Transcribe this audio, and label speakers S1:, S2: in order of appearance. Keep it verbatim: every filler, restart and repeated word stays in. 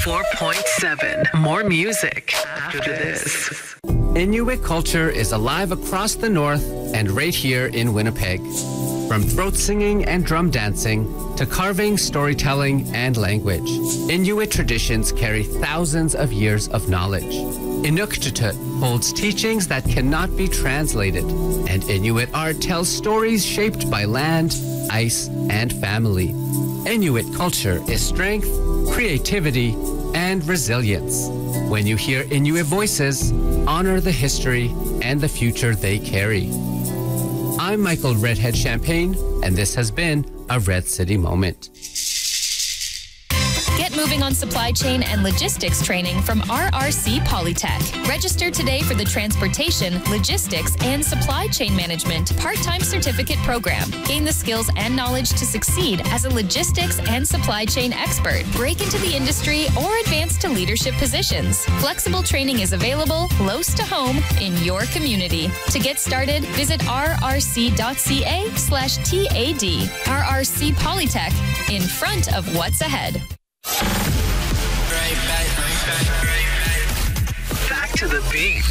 S1: four point seven. More music after this.
S2: Inuit culture is alive across the north and right here in Winnipeg. From throat singing and drum dancing to carving, storytelling, and language, Inuit traditions carry thousands of years of knowledge. Inuktitut holds teachings that cannot be translated, and Inuit art tells stories shaped by land, ice, and family. Inuit culture is strength, creativity, and resilience. When you hear Inuit voices, honor the history and the future they carry. I'm Michael Redhead Champagne, and this has been a Red City Moment.
S3: Get moving on supply chain and logistics training from R R C Polytech. Register today for the Transportation, Logistics, and Supply Chain Management part-time certificate program. Gain the skills and knowledge to succeed as a logistics and supply chain expert. Break into the industry or advance to leadership positions. Flexible training is available close to home in your community. To get started, visit rrc.ca slash TAD. R R C Polytech, in front of what's ahead.
S1: Back to the beat.